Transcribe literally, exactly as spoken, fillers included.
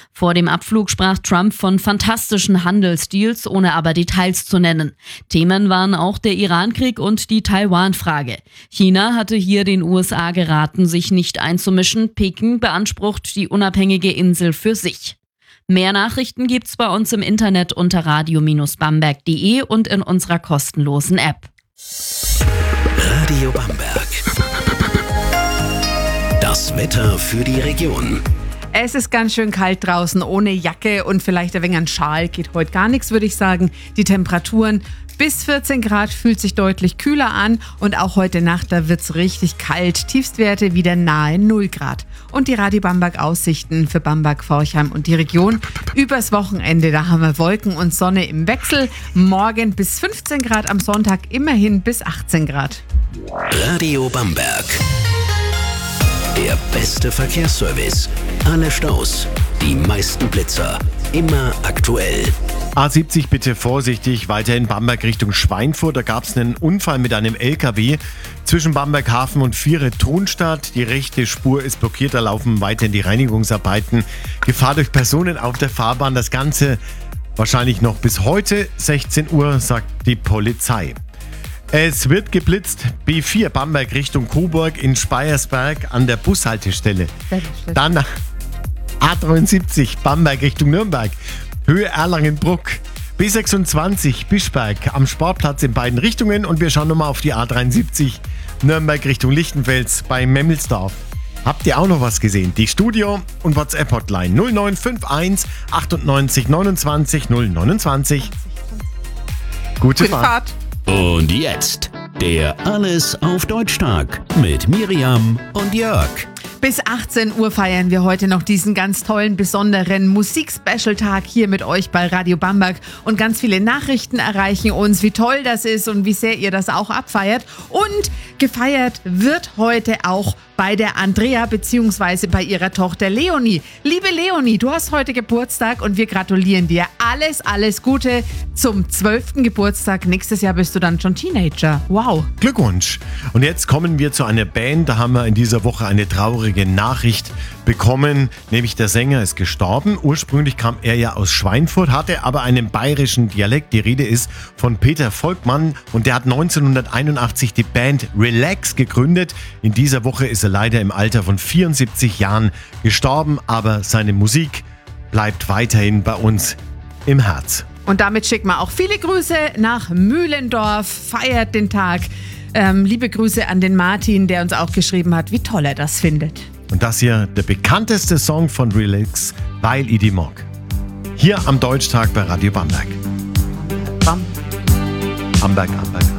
Vor dem Abflug sprach Trump von fantastischen Handelsdeals, ohne aber Details zu nennen. Themen waren auch der Irankrieg und die Taiwan-Frage. China hatte hier den U S A geraten, sich nicht einzumischen. Peking beansprucht die unabhängige Insel für sich. Mehr Nachrichten gibt's bei uns im Internet unter radio Bindestrich bamberg punkt de und in unserer kostenlosen App. Radio Bamberg. Das Wetter für die Region. Es ist ganz schön kalt draußen, ohne Jacke und vielleicht ein wenig ein Schal geht heute gar nichts, würde ich sagen. Die Temperaturen bis vierzehn Grad, fühlt sich deutlich kühler an und auch heute Nacht, da wird's richtig kalt. Tiefstwerte wieder nahe null Grad. Und die Radio Bamberg Aussichten für Bamberg, Forchheim und die Region. Übers Wochenende, da haben wir Wolken und Sonne im Wechsel. Morgen bis fünfzehn Grad, am Sonntag immerhin bis achtzehn Grad. Radio Bamberg. Der beste Verkehrsservice. Alle Staus, die meisten Blitzer, immer aktuell. A siebzig bitte vorsichtig, weiter in Bamberg Richtung Schweinfurt. Da gab es einen Unfall mit einem L K W zwischen Bamberg Hafen und Viere-Thunstadt. Die rechte Spur ist blockiert, da laufen weiterhin die Reinigungsarbeiten. Gefahr durch Personen auf der Fahrbahn, das Ganze wahrscheinlich noch bis heute sechzehn Uhr, sagt die Polizei. Es wird geblitzt, B vier Bamberg Richtung Coburg in Speyersberg an der Bushaltestelle. Dann A dreiundsiebzig Bamberg Richtung Nürnberg, Höhe Erlangen-Bruck. B sechsundzwanzig Bischberg am Sportplatz in beiden Richtungen und wir schauen nochmal auf die A dreiundsiebzig Nürnberg Richtung Lichtenfels bei Memmelsdorf. Habt ihr auch noch was gesehen? Die Studio- und WhatsApp-Hotline null neun fünf eins achtundneunzig neunundzwanzig null neunundzwanzig. Gute, Gute Fahrt. Fahrt. Und jetzt der Alles auf Deutsch-Tag mit Miriam und Jörg. Bis achtzehn Uhr feiern wir heute noch diesen ganz tollen, besonderen Musik-Special-Tag hier mit euch bei Radio Bamberg. Und ganz viele Nachrichten erreichen uns, wie toll das ist und wie sehr ihr das auch abfeiert. Und gefeiert wird heute auch bei der Andrea bzw. bei ihrer Tochter Leonie. Liebe Leonie, du hast heute Geburtstag und wir gratulieren dir. Alles, alles Gute zum zwölften Geburtstag. Nächstes Jahr bist du dann schon Teenager. Wow. Glückwunsch. Und jetzt kommen wir zu einer Band, da haben wir in dieser Woche eine traurige Nachricht bekommen, nämlich der Sänger ist gestorben. Ursprünglich kam er ja aus Schweinfurt, hatte aber einen bayerischen Dialekt. Die Rede ist von Peter Volkmann und der hat neunzehnhunderteinundachtzig die Band Relax gegründet. In dieser Woche ist er leider im Alter von vierundsiebzig Jahren gestorben, aber seine Musik bleibt weiterhin bei uns im Herz. Und damit schicken wir auch viele Grüße nach Mühlendorf, feiert den Tag. Ähm, liebe Grüße an den Martin, der uns auch geschrieben hat, wie toll er das findet. Und das hier der bekannteste Song von Relax, weil ich die mag. Hier am Deutschtag bei Radio Bamberg. Bam. Bamberg, Bamberg.